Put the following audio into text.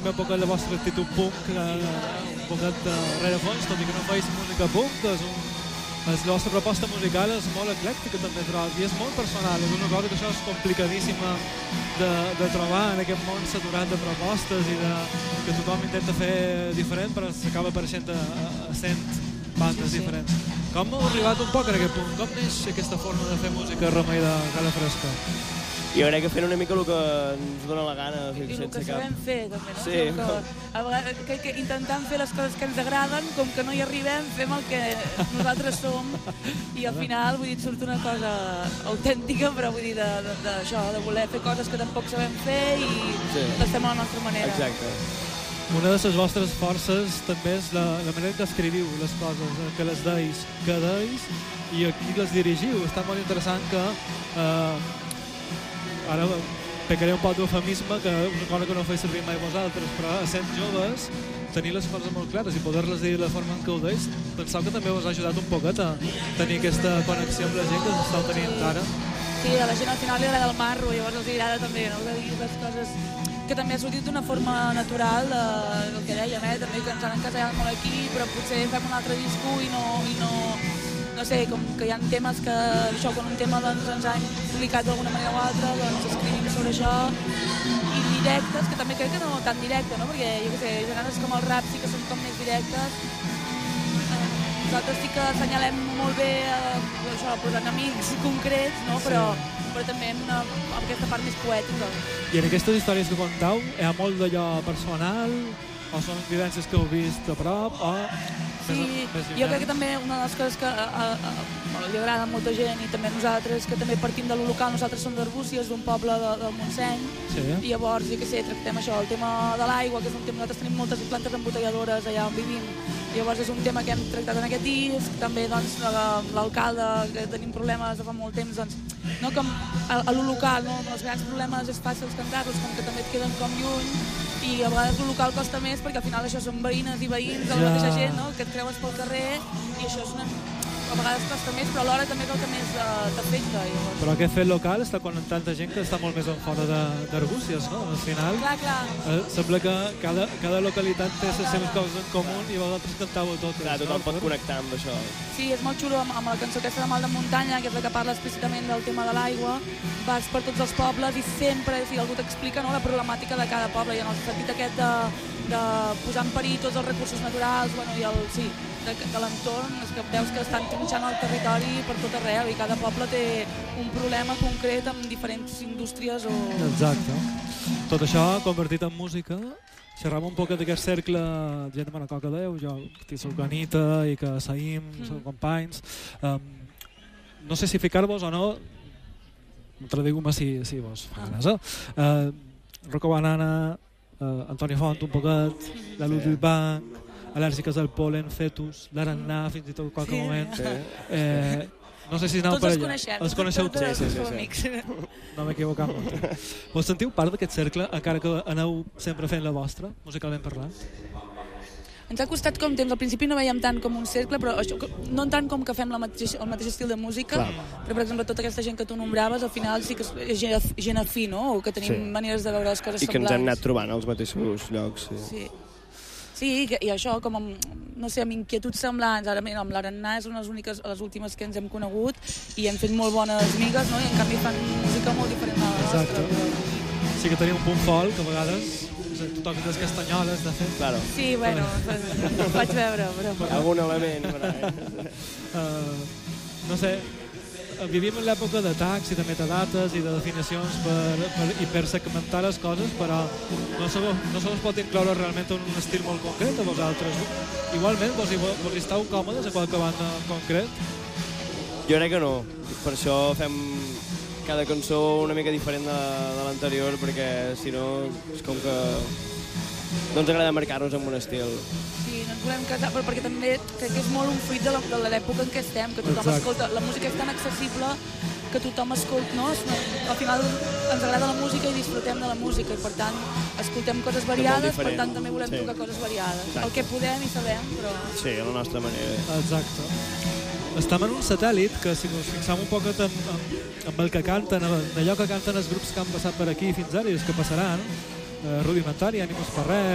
també un poquet la vostra actitud punk, un poquet de rerefons, tot i que no feis música punk, la vostra proposta musical és molt eclèctica també, i és molt personal, és una cosa que això és complicadíssima de trobar en aquest món saturat de propostes i que tothom intenta fer diferent, però s'acaba apareixent a 100 bandes diferents. Com heu arribat un poc en aquest punt? Com neix aquesta forma de fer música Remei de Cala Fresca? Jo crec que fent una mica el que ens dona la gana. I el que sabem fer, també, no? Sí. A vegades, que intentant fer les coses que ens agraden, com que no hi arribem, fem el que nosaltres som i al final, vull dir, surt una cosa autèntica, però vull dir, d'això, de voler fer coses que tampoc sabem fer i les fem a la nostra manera. Exacte. Una de les vostres forces també és la manera que escriviu les coses, que les deis, i aquí les dirigiu. Està molt interessant que ara pecaré un poc d'eufemisme, que una cosa que no feia servir mai vosaltres, però sent joves, tenir les coses molt clares i poder-les dir de la forma en què ho deis, penseu que també us ha ajudat un poquet a tenir aquesta connexió amb la gent que esteu tenint ara. Sí, a la gent al final li agrada el marro, llavors els agrada també, no?, de dir les coses que també ha sortit d'una forma natural, del que dèiem, també que ens han encasellat molt aquí, però potser fem un altre disco i no sé, com que hi ha temes que, això, quan un tema doncs, ens ha implicat d'alguna manera o altra, doncs escrivim sobre això, i directes, que també crec que no tan directe, no?, perquè, jo què sé, gèneres com el rap sí que són com més directes. Nosaltres sí que assenyalem molt bé això, posant amics concrets, no?, però també amb aquesta part més poètica. I en aquestes històries que contau, hi ha molt d'allò personal, o són vivències que heu vist a prop, o... Sí, jo crec que també una de les coses que li agrada a molta gent i també a nosaltres, que també partim de lo local, nosaltres som d'Arbúcies, d'un poble del Montseny, i llavors, jo què sé, tractem això, el tema de l'aigua, que és un tema, nosaltres tenim moltes plantes embotelladores allà on vivim, llavors és un tema que hem tractat en aquest disc, també doncs l'alcalde, que tenim problemes de fa molt temps, doncs, no, com a lo local, no, els grans problemes és fàcil cantar-los, com que també et queden com lluny, i a vegades el local costa més perquè al final això són veïnes i veïns de la mateixa gent, no?, que et creues pel carrer i això és a vegades costa més, però alhora també és el que més t'afecta. Però aquest fet local està con tanta gent que està molt més en fora d'Arbúcies, no? Al final sembla que cada localitat té les seves coses en comú i vosaltres cantàveu totes. Clar, tothom pot connectar amb això. Sí, és molt xulo amb la cançó aquesta de Mal de Muntanya, que és la que parla explícitament del tema de l'aigua. Vas per tots els pobles i sempre, si algú t'explica, no, la problemàtica de cada poble, i en el sentit aquest de posar en perill tots els recursos naturals, bueno, i de l'entorn, és que veus que estan trinxant el territori per tot arreu i cada poble té un problema concret amb diferents indústries o... Exacte. Tot això convertit en música. Xerram un poc d'aquest cercle de gent de Manacor que dèieu, jo que soc Anita i que Saïm, som companys. No sé si ficar-vos o no, digueu-me si vos fa ganes. Rocco Banana, Antoni Font un poquet, la Ludwig Bank, Al·lèrgiques al polen, Fetus, l'Arannà, fins i tot qualque moment. No sé si aneu per allà. Els coneixeu tots? Sí. No m'he equivocat molt. Vos sentiu part d'aquest cercle, encara que aneu sempre fent la vostra, musicalment parlant? Ens ha costat com temps, al principi no veiem tant com un cercle, però això, no tant com que fem el mateix estil de música, però per exemple tota aquesta gent que tu nombraves al final sí que és gent afí, no? O que tenim maneres de veure les coses semblants. I que ens han anat trobant als mateixos llocs. Sí, i això, com no sé, amb inquietuds semblants. Ara, mira, amb l'Arannà és una de les últimes que ens hem conegut i hem fet molt bones amigues, no? I en canvi fan música molt diferent a la nostra. Sí que teniu un punt folk, a vegades, tu toques les castanyoles, de fet. Claro. Sí, bueno, ho vaig veure, però... Algun element, no sé, vivim en l'època de tags i de metadates i de definicions per segmentar les coses, però no se vos pot incloure realment en un estil molt concret a vosaltres. Igualment, vos hi esteu còmodes a qualque banda en concret? Jo crec que no. Per això fem cada cançó una mica diferent de l'anterior, perquè si no és com que no ens agrada marcar-nos amb un estil. Sí, no ens volem casar, però perquè també crec que és molt un fruit de l'època en què estem, que tothom escolta. La música és tan accessible que tothom escolta, no? Al final ens agrada la música i disfrutem de la música i per tant escoltem coses variades, per tant també volem tocar coses variades. El que podem i sabem, però... Sí, a la nostra manera. Exacte. Estem en un satèl·lit que, si ens fixem un poc amb el que canten, allò que canten els grups que han passat per aquí fins ara i els que passaran, Rudimentari, Ànimes per res,